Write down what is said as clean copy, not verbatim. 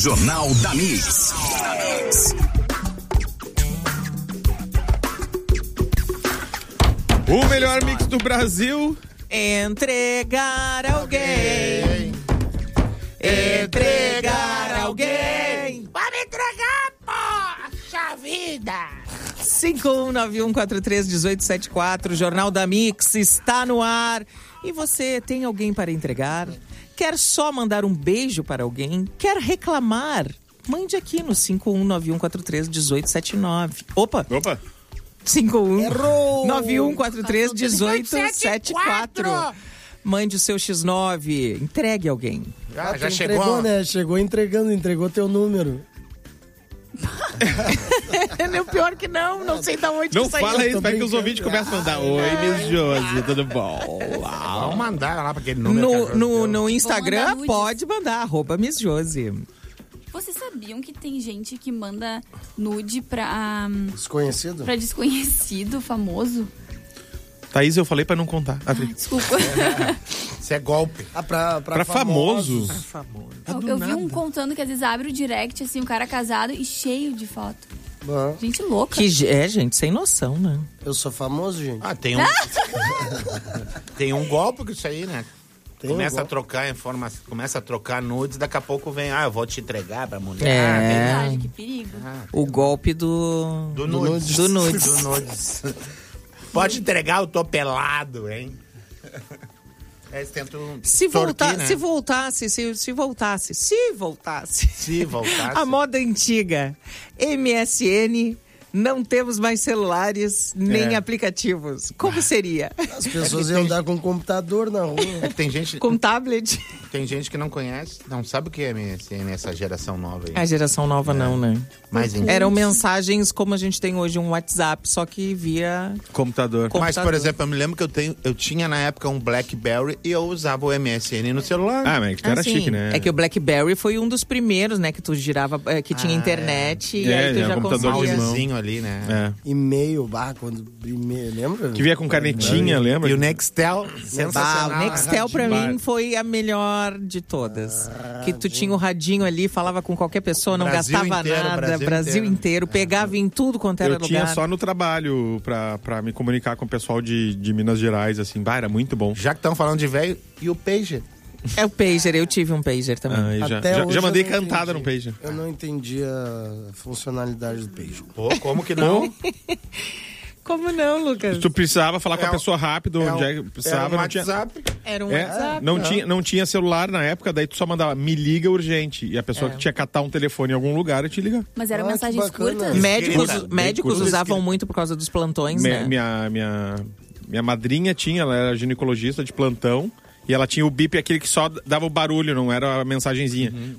Jornal da Mix. O melhor mix do Brasil. Entregar alguém. Entregar alguém. Para entregar, poxa vida! 5191431874, Jornal da Mix está no ar. E você tem alguém para entregar? Quer só mandar um beijo para alguém? Quer reclamar? Mande aqui no 5191431879. Opa! 5191431874. Mande o seu X9. Entregue alguém. Já chegou, entregou, né? Chegou entregou teu número. O pior que não sei de onde Não que saiu. fala isso, vai que os ouvintes começam a mandar. Oi, Miss Josi, tudo bom? Vamos mandar lá pra aquele número. No Instagram, pode mandar, @Miss Josi. Vocês sabiam que tem gente que manda nude pra... Desconhecido? Pra desconhecido, famoso? Thaís, eu falei pra não contar. Desculpa. Isso é golpe. Pra famoso? Eu vi um contando que às vezes abre o direct, assim, um cara casado e cheio de foto. Ah. Gente louca. Gente, sem noção, né? Eu sou famoso, gente. Tem um... tem um golpe com isso aí, né? Começa a trocar informação, começa a trocar nudes, daqui a pouco vem, eu vou te entregar pra mulher. Verdade, que perigo. O golpe do nudes. Do nudes. Pode entregar, eu tô pelado, hein? Eles tentam Se torquir, voltasse. né? A moda antiga. MSN. Não temos mais celulares, nem aplicativos. Como seria? As pessoas iam andar com um computador na rua. Tem gente... Com tablet. Tem gente que não conhece, não sabe o que é MSN, essa geração nova aí. A geração nova não, né? Mas Eram mensagens como a gente tem hoje um WhatsApp, só que via computador. Mas, por exemplo, eu me lembro que eu tinha na época um BlackBerry e eu usava o MSN no celular. Mas que era chique, né? É que o BlackBerry foi um dos primeiros, né? Que tu girava, que tinha internet e aí tu já conseguia... ali, né? E-mail, quando lembra? Que vinha com canetinha, lembra? E o Nextel, sensacional. O Nextel pra mim foi a melhor de todas. Que tu tinha o radinho ali, falava com qualquer pessoa, não gastava nada. Brasil inteiro, pegava em tudo quanto era lugar. Eu tinha só no trabalho pra me comunicar com o pessoal de Minas Gerais, assim. Era muito bom. Já que estão falando de velho, e o pager? É o pager, eu tive um pager também. Já mandei cantada no pager. Eu não entendi a funcionalidade do pager. Pô, como que não? Como não, Lucas? Tu precisava falar com a pessoa rápido, precisava, era um WhatsApp. Era um WhatsApp. Não tinha celular na época, daí tu só mandava, me liga urgente. E a pessoa que tinha que catar um telefone em algum lugar e te ligar. Mas eram mensagens curtas? Médicos usavam muito por causa dos plantões, né? Minha madrinha ela era ginecologista de plantão. E ela tinha o bip, aquele que só dava o barulho, não era a mensagenzinha.